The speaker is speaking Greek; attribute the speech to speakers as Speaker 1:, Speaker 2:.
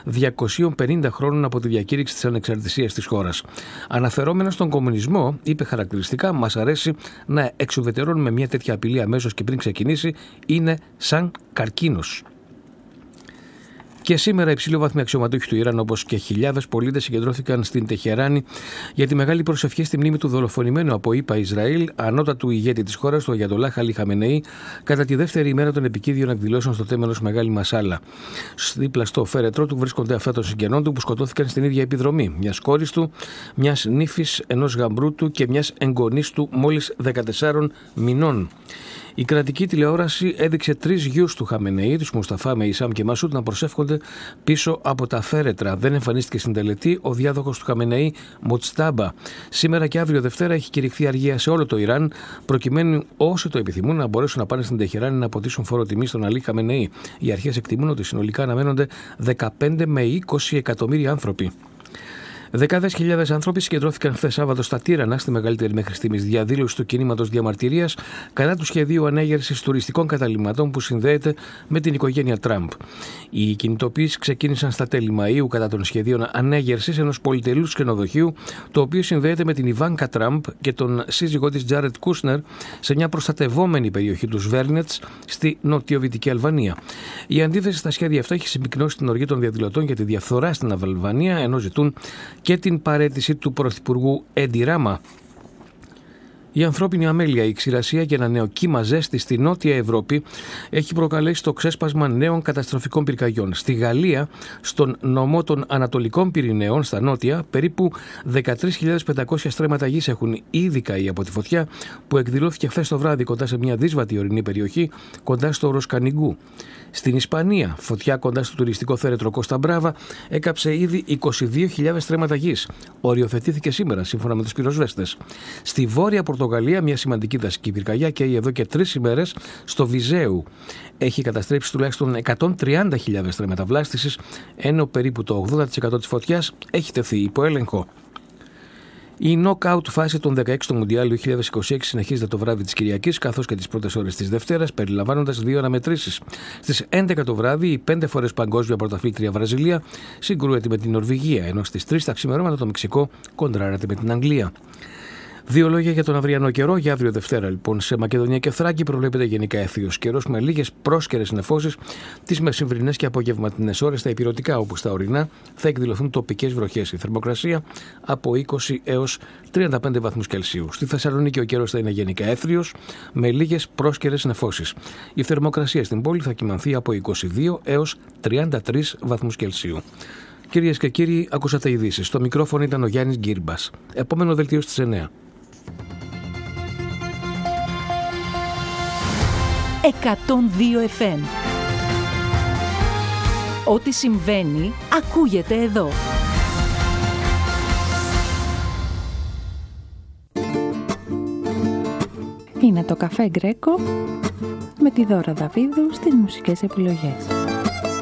Speaker 1: 250 χρόνων από τη διακήρυξη της ανεξαρτησίας της χώρας. Αναφερόμενος στον κομμουνισμό, είπε χαρακτηριστικά: «Μας αρέσει να εξουδετερώνουμε μια τέτοια απειλή αμέσως και πριν ξεκινήσει, είναι σαν καρκίνος». Και σήμερα υψηλόβαθμοι αξιωματούχοι του Ιράν, όπως και χιλιάδες πολίτες, συγκεντρώθηκαν στην Τεχεράνη για τη μεγάλη προσευχή στη μνήμη του δολοφονημένου από ΗΠΑ Ισραήλ ανώτατου ηγέτη της χώρας, του Αγιατολάχ Αλί Χαμενεή, κατά τη δεύτερη ημέρα των επικίδιων εκδηλώσεων στο τέμενος Μεγάλη Μασάλα. Δίπλα στο φέρετρό του βρίσκονται αυτά των συγγενών του που σκοτώθηκαν στην ίδια επιδρομή. Μιας κόρης του, μιας νύφης, ενός γαμπρού του και μιας εγγονής του μόλις 14 μηνών. Η κρατική τηλεόραση έδειξε 3 γιους του Χαμενεή, τους Μουσταφά, Μεϊσάμ και Μασούτ, να προσεύχονται πίσω από τα φέρετρα. Δεν εμφανίστηκε στην τελετή ο διάδοχος του Χαμενεή, Μουτστάμπα. Σήμερα και αύριο Δευτέρα έχει κηρυχθεί αργία σε όλο το Ιράν, προκειμένου όσοι το επιθυμούν να μπορέσουν να πάνε στην Τεχεράνη να αποτίσουν φόρο τιμή στον Αλί Χαμενεή. Οι αρχές εκτιμούν ότι συνολικά αναμένονται 15 με 20 εκατομμύρια άνθρωποι. Δεκάδες χιλιάδες άνθρωποι συγκεντρώθηκαν χθες Σάββατο στα Τύρανα, στη μεγαλύτερη μέχρι στιγμής διαδήλωση του κινήματος διαμαρτυρίας κατά του σχεδίου ανέγερσης τουριστικών καταλυμματών που συνδέεται με την οικογένεια Τραμπ. Οι κινητοποιήσεις ξεκίνησαν στα τέλη Μαΐου κατά των σχεδίων ανέγερσης ενός πολυτελούς ξενοδοχείου, το οποίο συνδέεται με την Ιβάνκα Τραμπ και τον σύζυγό της Τζάρετ Κούσνερ σε μια προστατευόμενη περιοχή του Σβέρνετς στη νοτιοδυτική Αλβανία. Η αντίθεση στα σχέδια αυτά έχει συμπυκνώσει την οργή των διαδηλωτών για τη διαφθορά στην Αλβανία, ενώ ζητούν και την παραίτηση του Πρωθυπουργού Έντι Ράμα. Η ανθρώπινη αμέλεια, η ξηρασία και ένα νέο κύμα ζέστη στη Νότια Ευρώπη έχει προκαλέσει το ξέσπασμα νέων καταστροφικών πυρκαγιών. Στη Γαλλία, στον νομό των Ανατολικών Πυρηναίων, στα νότια, περίπου 13.500 στρέμματα γης έχουν ήδη καεί από τη φωτιά που εκδηλώθηκε χθες το βράδυ κοντά σε μια δύσβατη ορεινή περιοχή κοντά στο Ροσκανιγκού. Στην Ισπανία, φωτιά κοντά στο τουριστικό θέρετρο Κώστα Μπράβα έκαψε ήδη 22.000 στρέμματα γης. Οριοθετήθηκε σήμερα, σύμφωνα με τους πυροσβέστες. Στη Βόρεια Πορτογαλία, μια σημαντική δασική πυρκαγιά καίει εδώ και 3 ημέρες στο Βιζέου. Έχει καταστρέψει τουλάχιστον 130.000 στρέμματα βλάστησης, ενώ περίπου το 80% της φωτιάς έχει τεθεί υπό έλεγχο. Η νοκάουτ φάση των 16 του Μουντιάλ 2026 συνεχίζεται το βράδυ της Κυριακής, καθώς και τις πρώτες ώρες της Δευτέρας, περιλαμβάνοντας 2 αναμετρήσεις. Στις 11 το βράδυ, η 5 φορές παγκόσμια πρωταθλήτρια Βραζιλία συγκρούεται με την Νορβηγία, ενώ στις 3 τα ξημερώματα το Μεξικό κοντράρεται με την Αγγλία. 2 λόγια για τον αυριανό καιρό. Για αύριο Δευτέρα, λοιπόν, σε Μακεδονία και Θράκη προβλέπεται γενικά έθιος καιρός με λίγες πρόσκαιρες νεφώσεις τις μεσημβρινές και απογευματινές ώρες. Στα ηπειρωτικά, όπου στα ορεινά θα εκδηλωθούν τοπικές βροχές. Η θερμοκρασία από 20 έως 35 βαθμούς Κελσίου. Στη Θεσσαλονίκη ο καιρός θα είναι γενικά έθριος με λίγες πρόσκαιρες νεφώσεις. Η θερμοκρασία στην πόλη θα κυμανθεί από 22 έως 33 βαθμούς Κελσίου. Κυρίες και κύριοι, ακούσατε ειδήσεις. Στο μικρόφωνο ήταν ο Γιάννης Γκύρμπας. Επόμενο δελτίο στις 9.
Speaker 2: 102 FM. Ό,τι συμβαίνει, ακούγεται εδώ.
Speaker 3: Είναι το Καφέ Γκρέκο με τη Δώρα Δαβίδου στις μουσικές επιλογές.